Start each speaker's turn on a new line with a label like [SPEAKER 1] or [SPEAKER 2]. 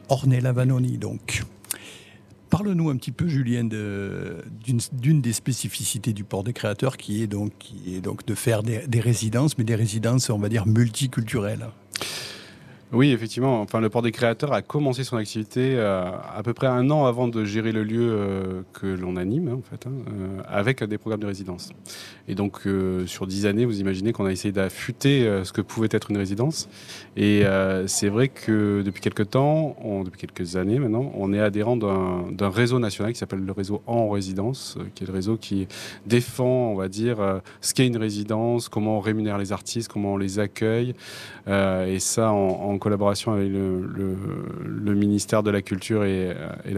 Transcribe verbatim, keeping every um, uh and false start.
[SPEAKER 1] Ornella Vanoni, donc. Parle-nous un petit peu, Julien, de, d'une, d'une des spécificités du port des créateurs qui est donc, qui est donc de faire des, des résidences, mais des résidences, on va dire, multiculturelles.
[SPEAKER 2] Oui, effectivement. Enfin, le port des créateurs a commencé son activité euh, à peu près un an avant de gérer le lieu euh, que l'on anime, hein, en fait, hein, euh, avec des programmes de résidence. Et donc, euh, sur dix années, vous imaginez qu'on a essayé d'affûter euh, ce que pouvait être une résidence. Et euh, c'est vrai que depuis quelques temps, on- depuis quelques années maintenant, on est adhérent d'un d'un réseau national qui s'appelle le réseau En Résidence, euh, qui est le réseau qui défend, on va dire, euh, ce qu'est une résidence, comment on rémunère les artistes, comment on les accueille, euh, et ça en, en collaboration avec le, le- le ministère de la Culture et, et